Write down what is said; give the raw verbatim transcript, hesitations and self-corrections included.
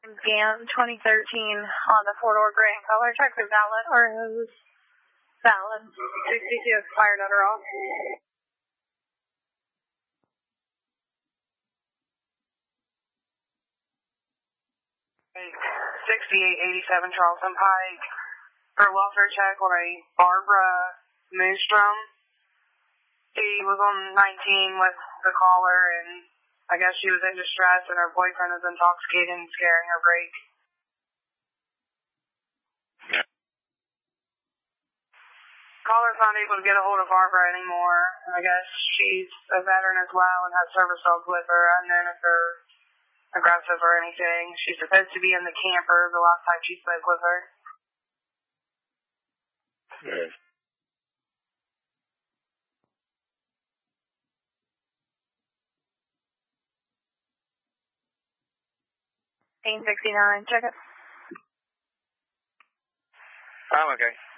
Gant, twenty thirteen, on the four-door gray in color. Check the valid, or is valid. sixty-two expired Adderall. sixty-eight eighty-seven Charleston Pike. For welfare check on a Barbara Moostrom. She was on nineteen with the caller, and I guess she was in distress, and her boyfriend was intoxicated and scaring her break. Yeah. Caller's not able to get a hold of Barbara anymore. I guess she's a veteran as well and has service dogs with her. Unknown if they're aggressive or anything. She's supposed to be in the camper the last time she spoke with her. Yeah. eight sixty-nine, check it. I'm okay.